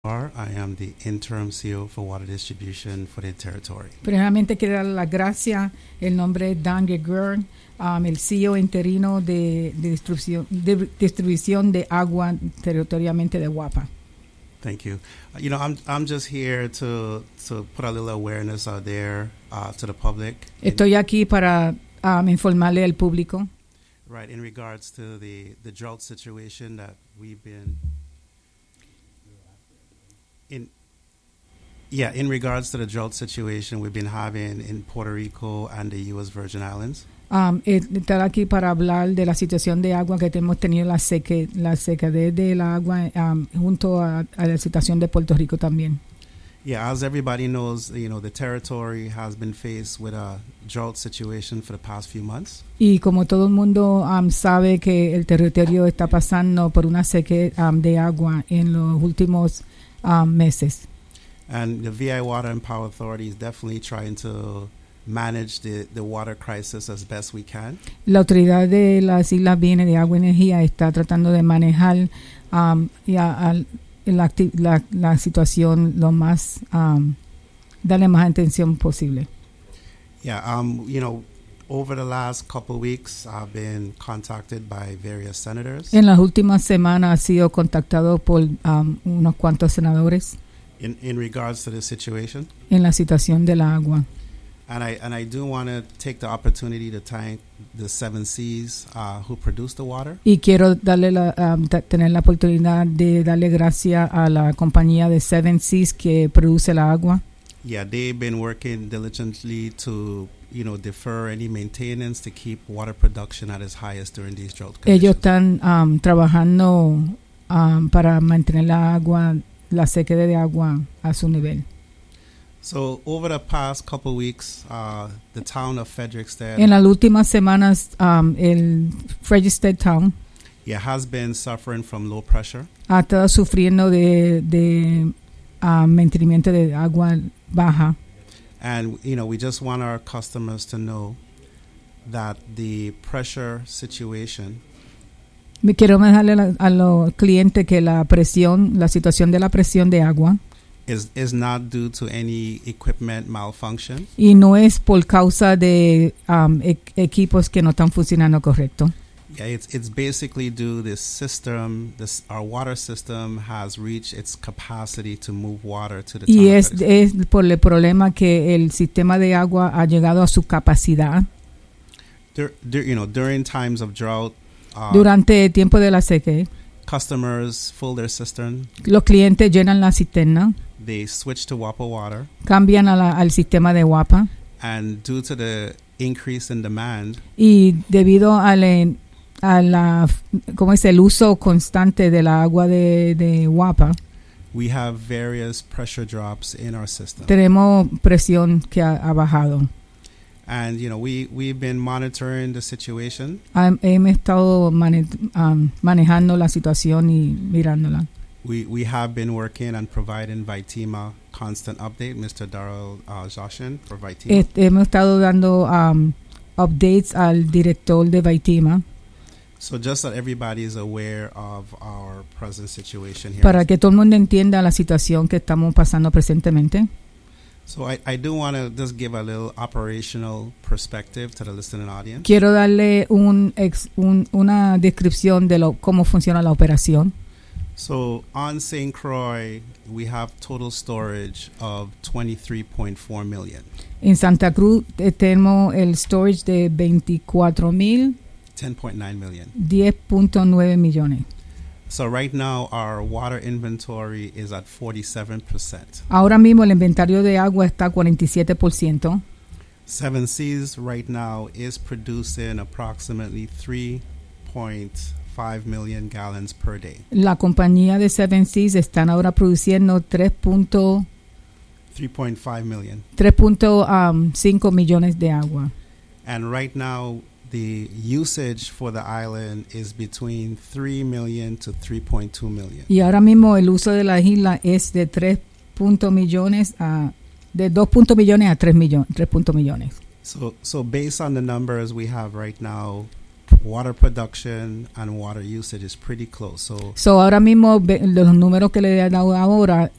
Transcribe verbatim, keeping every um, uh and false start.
I am the interim C E O for water distribution for the territory. Primeramente quiero dar las gracias. El nombre es Dan Geger, um, el C E O interino de, de, distribución, de distribución de agua territorialmente de WAPA. Thank you. Uh, you know, I'm I'm just here to to put a little awareness out there uh, to the public. Estoy aquí para um, informarle al público. Right, in regards to the the drought situation that we've been in. Yeah, in regards to the drought situation we've been having in Puerto Rico and the U S Virgin Islands. Um, estar aquí para hablar de la situación de agua que hemos tenido, la seque, la secadez del agua um, junto a, a la situación de Puerto Rico también. Yeah, as everybody knows, you know, the territory has been faced with a drought situation for the past few months. Y como todo el mundo um, sabe que el territorio está pasando por una sequía um, de agua en los últimos um, meses. And the V I Water and Power Authority is definitely trying to manage the, the water crisis as best we can. La autoridad de las Islas Vírgenes de Agua y Energía está tratando de manejar um, y a, a, la, la, la situación lo más, um, darle más atención posible. Yeah, um, you know, over the last couple of weeks, I've been contacted by various senators. En las últimas semanas ha sido contactado por um, unos cuantos senadores in, in regards to the situation. En la situación del agua. And I and I do want to take the opportunity to thank the Seven Seas uh, who produce the water. Y quiero darle la, um, t- tener la oportunidad de darle gracias a la compañía de Seven Seas que produce la agua. Yeah, they've been working diligently to, you know, defer any maintenance to keep water production at its highest during these drought conditions. Ellos están um, trabajando um, para mantener la agua, la sequedad de agua a su nivel. So over the past couple of weeks, uh, the town of Frederiksted, En las últimas semanas, um, el Frederiksted Town yeah, has been suffering from low pressure. ha estado sufriendo de, de uh, mantenimiento de agua baja. And, you know, we just want our customers to know that the pressure situation Me quiero dejarle a, a los clientes que la presión, la situación de la presión de agua is is not due to any equipment malfunction. y no es por causa de um, e- equipos que no están funcionando correcto. Yeah, it's it's basically due this system. This our water system has reached its capacity to move water to the town Y of es, Frederiksted. es por el problema que el sistema de agua ha llegado a su capacidad. Dur- dur- you know, during times of drought, uh, Durante el tiempo de la sequía, customers fill their cistern. los clientes llenan la cisterna, They switch to WAPA water, cambian a la- al sistema de WAPA and due to the increase in demand, y debido a la, a la ¿cómo es el uso constante de la agua de, de WAPA, we have various pressure drops in our system. tenemos presión que ha, ha bajado. And you know, we we've been monitoring the situation. Ha- hemos estado mane- um, manejando la situación y mirándola. We we have been working and providing Vitima constant update. Mister Darrell uh, Joshin for Vitima. Este, hemos estado dando um, updates al director de Vitima So just that everybody is aware of our present situation here. para que todo el mundo entienda la situación que estamos pasando presentemente. So I, I do want to just give a little operational perspective to the listening audience. Quiero darle un, ex, un una descripción de lo, cómo funciona la operación. So on Saint Croix, we have total storage of twenty-three point four million. En Santa Cruz eh, tenemos el storage de veinticuatro mil ten point nine million. diez punto nueve millones. So right now our water inventory is at forty-seven percent. Ahora mismo el inventario de agua está a cuarenta y siete por ciento. Seven Seas right now is producing approximately three point five million gallons per day. La compañía de Seven Seas están ahora produciendo tres punto three point five million. cinco millones de agua. And right now the usage for the island is between three million to three point two million. Y ahora mismo el uso de la isla es de tres millones a de dos millones a tres millones, tres millones. So so based on the numbers we have right now, water production and water usage is pretty close. So, So ahora mismo ve- los números que le he dado ahora